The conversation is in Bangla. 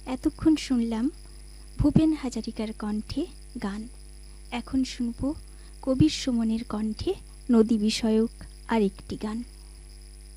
এতক্ষণ শুনলাম ভূপেন হাজারিকার কণ্ঠে গান। এখন শুনব কবির সুমনের কণ্ঠে নদী বিষয়ক আরেকটি গান।